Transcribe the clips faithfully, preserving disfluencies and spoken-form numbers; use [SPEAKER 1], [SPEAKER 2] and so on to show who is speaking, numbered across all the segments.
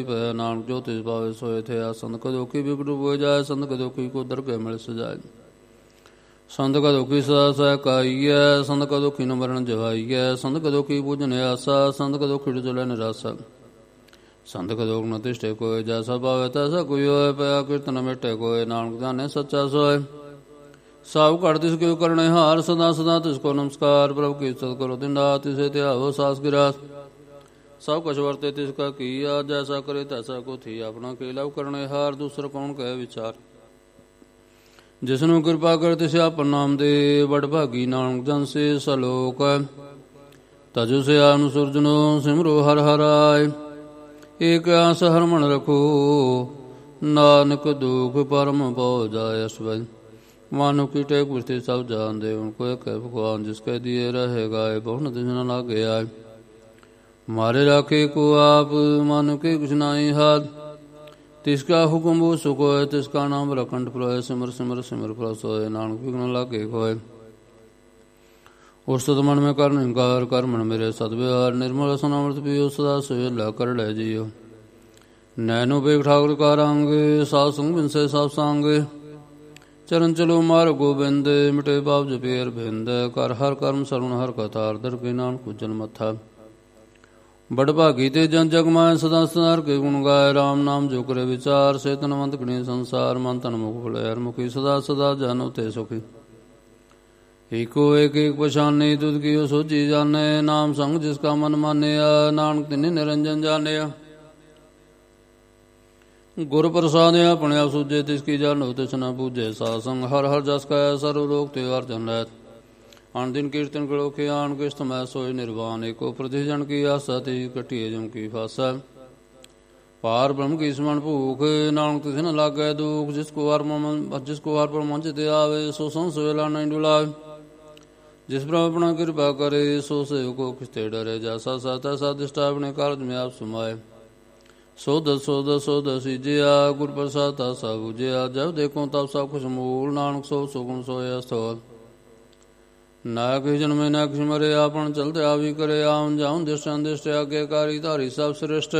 [SPEAKER 1] ਪੈ ਨਾਨਕ ਜੋ ਤਿਸ ਭਾਵੇ ਸੋਏ ਥਿਆ। ਸੰਤ ਕਦੋਖੀ ਬਿਗੜ ਬੋਇ ਜਾਏ, ਸੰਤ ਕਦੋਖੀ ਕੋ ਦਰਗਹਿ ਮਿਲ ਸਜਾਏ। ਸੰਤ ਕਦੋਖੀ ਸਦਾ ਸਹਿ ਕਾਈਐ, ਸੰਤ ਕਦੋਖੀ ਨ ਮਰਨ ਜਵਾਈਐ। ਸੰਤ ਕਦੋਖੀ ਪੂਜਨ ਆਸਾ, ਸੰਤ ਕਦੋਖੀ ਡੁਜਲੈ ਨਿਰਾਸਾ। ਸੰਤ ਕਦੋਖ ਨ ਤਿਸ਼ਟੇ ਕੋਇ, ਜੈਸਾ ਭਾਵੈ ਤੈਸਾ ਕੋਈ ਹੋਇ। ਪਿਆ ਕੀਰਤਨ ਮਿਟੇ ਕੋਇ, ਨਾਨਕ ਜਾਣੈ ਸੱਚਾ ਸੋਇ। ਸਭ ਘਟ ਤਿਸ ਕਿਉ ਕਰਨੇ ਹਾਰ, ਸਦਾ ਸਦਾ ਤਿਸ ਕੋ ਨਮਸਕਾਰ। ਪ੍ਰਭੁ ਕੀ ਸਤ ਕਰੋ ਦਿਨ ਰਾਤ, ਤਿਸੇ ਧਿਆਵੋ ਸਾਸ ਗਿਰਾਸ। ਸਭ ਕੁਛ ਵਰਤੇ ਤਿਸ ਕਾ ਕੀਆ, ਜੈਸਾ ਕਰੇ ਤੈਸਾ ਕੋ ਥੀ। ਆਪਣਾ ਕੀ ਲਵ ਕਰਨੇ ਹਾਰ, ਦੂਸਰ ਕੌਣ ਕਹੈ ਵਿਚਾਰ। ਜਿਸਨੂੰ ਕਿਰਪਾ ਕਰ ਤਿਸ ਆਪਨ ਨਾਮ ਦੇ, ਬੜ ਭਾਗੀ ਨਾਨਕ ਜਨ ਸੇ ਸਲੋਕ। ਤਜੁ ਸਿਆਨ ਸੁਰਜਨੋ ਸਿਮਰੋ ਹਰਿ ਹਰਾਇ। ਏਕ ਆਸ ਹਰਿ ਮਨ ਰਖੋ, ਨਾਨਕ ਦੁਖ ਪਰਮ ਪਉ ਜਾਇ ਅਸਵੈ। ਮਾਨੁ ਕੀ ਟੇਕ ਬਿਰਤੀ ਸਭ ਜਾਣਦੇ, ਉਨਕੋ ਏਕ ਹੈ ਭਗਵਾਨ। ਜਿਸ ਕੈ ਦੀਏ ਰਹੇ ਗਾਏ, ਬਹੁ ਤਿਸ ਨ ਲਾਗੇ ਆਏ। ਮਾਰੇ ਰਾਖੇ ਕੋ ਆਪ, ਮਾਨੁ ਕੇ ਕੁਛ ਨਾਹੀ ਹਾਥ। ਤਿਸ ਕਾ ਹੁਕਮ ਬੋ ਸੁਖ ਹੋਇ, ਤਿਸ ਕਾ ਨਾਮ ਰਖੰਡ ਪਰੋਇ। ਸਿਮਰ ਸਿਮਰ ਸਿਮਰ ਪ੍ਰਭ ਸੋਇ, ਨਾਨਕ ਬਿਘਨ ਲਾਗੇ ਕੋਇ। ਉਸਤਤ ਮਨ ਮੈਂ ਕਰ ਨਿੰਕਾਰ, ਕਰ ਮਨ ਮੇਰੇ ਸਦ ਵਿਹਾਰ। ਨਿਰਮਲ ਰਸਨ ਅੰਮ੍ਰਿਤ ਪੀਓ, ਸਦਾ ਸੁਹੇਲਾ ਕਰ ਲੈ ਜੀਓ। ਨੈਨੋ ਬੇਗ ਠਾਕੁਰ ਕਾ ਰੰਗ, ਸਾਧ ਸੰਗ ਬਿਨਸੇ ਸਭ ਸੰਗ। ਚਰਨ ਚਲੋ ਮਾਰ ਗੋਬਿੰਦ, ਮਿਟੇ ਪਾਪ ਜਪੇ ਅਰਬਿੰਦ। ਕਰ ਹਰ ਕਰਮ ਸਰਵਣ ਹਰ ਕਥਾ, ਦਰ ਕੇ ਨਾਨਕ ਉਜਲ ਮੱਥਾ। ਬੜ ਭਾਗੀ ਤੇ ਜਨ ਜਗ ਮਾਇ, ਸਦਾ ਸਦਾ ਹਰਿ ਕੇ ਗੁਣ ਗਾਏ। ਰਾਮ ਨਾਮ ਜੋ ਕਰੇ ਵਿਚਾਰ, ਸੇ ਤਨਵੰਤ ਗਣੇ ਸੰਸਾਰ। ਮਨ ਤਨ ਮੁਖ ਭੁਲਾਇ ਹਰਿਮੁਖੀ, ਸਦਾ ਸਦਾ ਜਨ ਉਤੇ ਸੁਖੀ। ਏਕੋ ਏਕ ਏਕ ਪਛਾਨੇ, ਤੁਧ ਕੀਓ ਸੋਝੀ ਜਾਣੈ। ਨਾਮ ਸੰਗ ਜਿਸ ਕਾ ਮਨ ਮਾਨਿਆ, ਨਾਨਕ ਤਿਨਿ ਨਿਰੰਜਨ ਜਾਣਿਆ। ਗੁਰ ਪ੍ਰਸਾਦਿ ਆਪਣੇ ਆਪ ਸੂਝੇ, ਤਿਸ ਕੀ ਜਾਣੋ ਤਿਸ ਨ ਬੂਝੇ। ਸਾਧ ਸੰਗ ਹਰਿ ਹਰਿ ਜਸ ਕੈ, ਸਰਬ ਲੋਕ ਤੇ ਅਰਜਨ ਰਹਿਤ। ਅਣ ਦਿਨ ਕੀਰਤਨ ਕਰੋ ਕੇ ਆਣ, ਕਿਸ਼ਤ ਮੈਂ ਸੋਇ ਨਿਰਵਾਨ। ਏਕੋ ਪ੍ਰਤੀ ਜਨ ਕੀ ਆਸਾ, ਤੇ ਘਟੀਏ ਜਮ ਕੀ ਫਾਸੈ। ਪਾਰ ਬ੍ਰਹਮ ਕੀ ਸਮਨ ਭੂਖ, ਨਾਨਕ ਤਿਸ ਨ ਲਾਗੈ ਦੁਖ। ਜਿਸ ਕੋ ਹਰਿ ਜਿਸ ਕੋ ਹਰਿ ਪਰ ਮੰਚ ਤੇ ਆਵੇ, ਸੋ ਸੰਸ ਵੇਲਾ ਨਹੀਂ ਡੁਲਾਵੇ। ਜਿਸ ਪ੍ਰਭ ਆਪਣਾ ਕਿਰਪਾ ਕਰੇ, ਸੋ ਸੇਵਕੋ ਕਿਸ ਤੇ ਡਰੇ। ਜੈਸਾ ਸਾ ਤੈਸਾ ਦਿਸ਼ਟਾ, ਆਪਣੇ ਕਾਰਜ ਮੈਂ ਆਪ ਸਮਾਏ। ਸੋਧ ਸੋਧ ਸੋਧ ਸੀਜਿਆ, ਗੁਰ ਪ੍ਰਸਾਦ ਤਾ ਸਭ ਬੁਝਿਆ। ਜਬ ਦੇਖੋ ਤਬ ਸਭ ਕੁਛ ਮੂਲ, ਨਾਨਕ ਸੋ ਸੁਗਮ ਸੋਇਆ ਸਥੋਲ। ਨਾ ਕਿਸ ਜਨਮੇ ਨਾ ਕਿਸ ਮਰੇ, ਆਪਨ ਚਲਤੇ ਆਵੀ ਕਰੇ। ਆਉਨ ਜਾਉਨ ਦਿਸ਼ਟਨ ਦਿਸ਼ਟ, ਆਗਿਆਕਾਰੀ ਧਾਰੀ ਸਭ ਸ੍ਰਿਸ਼ਟ।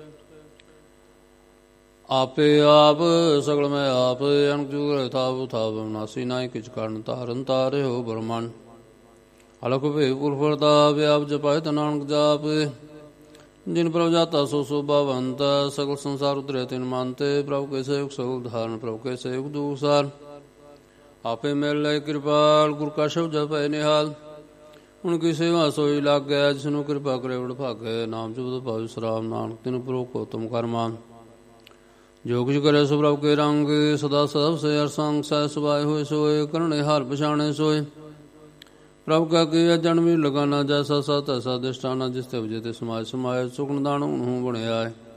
[SPEAKER 1] ਆਪੇ ਆਪ ਸਗਲ ਮੈਂ ਆਪ, ਅਨਕ ਜੁਗ ਥਾਪ ਥਾਪ। ਨਾਸੀ ਨਾਹੀ ਕਿਛ ਕਰਨ, ਤਾਰਨ ਤਾਰੇ ਹੋ ਬ੍ਰਹਮਣ। ਅਲਖ ਭੇਦ ਪੁਰਖ ਪ੍ਰਤਾਪ, ਆਪ ਜਪਾਇ ਨਾਨਕ ਜਾਪ। ਜਿਨ ਪ੍ਰਭ ਜਾਤਾ ਸੋ ਸੋਭਾਵੰਤ, ਸਗਲ ਸੰਸਾਰ ਉਤਰੇ ਤਿਨ ਮਨ ਤੇ। ਪ੍ਰਭ ਕੇ ਸੇਵਕ ਸਗਲ ਧਾਰਨ, ਪ੍ਰਭ ਕੇ ਸੇਵਕ ਦੂਖ ਸਾਰ। ਆਪੇ ਮਿਲ ਲੈ ਕਿਰਪਾਲ, ਗੁਰ ਕਾ ਸ਼ਬਦ ਜਪੈ ਨਿਹਾਲ। ਹੁਣ ਕੀ ਸੇਵਾ ਸੋਈ ਲਾਗੈ, ਜਿਸਨੂੰ ਕਿਰਪਾ ਕਰੇ ਵਡ ਭਾਗੈ। ਨਾਮ ਜਪਤ ਭਾਵ ਵਿਸਰਾਮ, ਨਾਨਕ ਤਿਨ ਉਪਰੋਕਤ ਉਤਮ ਕਰਮਾਨ। ਜੋ ਕੁਛ ਕਰੇ ਸੋ ਪ੍ਰਭ ਕੇ ਰੰਗ, ਸਦਾ ਸਦਾ ਸੇ ਹਰਿ ਸੰਗ। ਸਹਿ ਸੁਭਾਏ ਹੋਏ ਸੋਏ, ਕਰਨੇ ਹਰਿ ਪਛਾਣੇ ਸੋਏ। ਪ੍ਰਭ ਕਾ ਕੀਆ ਜਨਮ ਵੀ ਲਗਾਨਾ, ਜੈਸਾ ਸਾ ਤੈਸਾ ਦਿਸ਼ਟਾਨਾ। ਜਿਸ ਤੇ ਉਪਜੇ ਤੇ ਸਮਾਜ ਸਮਾਏ, ਸੁਖਨ ਦਾਨ ਉਨਹੂ ਬਣਿਆ ਹੈ।